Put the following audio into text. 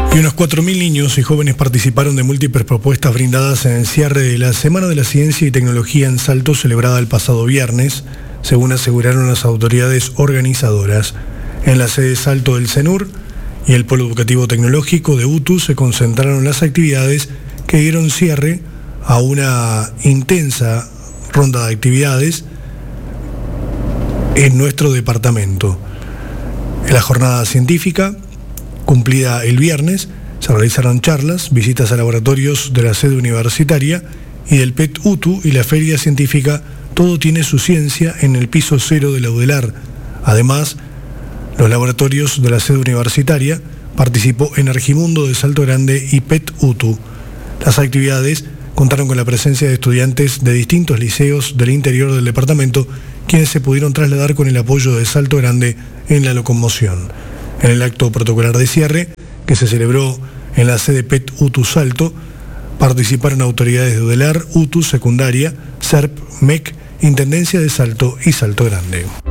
Y unos 4.000 niños y jóvenes participaron de múltiples propuestas brindadas en el cierre de la Semana de la Ciencia y Tecnología en Salto, celebrada el pasado viernes, según aseguraron las autoridades organizadoras. En la sede Salto del CENUR y el Polo Educativo Tecnológico de UTU se concentraron las actividades que dieron cierre a una intensa ronda de actividades en nuestro departamento. En la jornada científica, cumplida el viernes, se realizaron charlas, visitas a laboratorios de la sede universitaria y del PET UTU y la feria científica Todo tiene su ciencia en el piso 0 de la UDELAR. Además, los laboratorios de la sede universitaria participó Energimundo de Salto Grande y PET UTU. Las actividades contaron con la presencia de estudiantes de distintos liceos del interior del departamento, quienes se pudieron trasladar con el apoyo de Salto Grande en la locomoción. En el acto protocolar de cierre, que se celebró en la sede PET UTU Salto, participaron autoridades de UDELAR, UTU Secundaria, SERP, MEC, Intendencia de Salto y Salto Grande.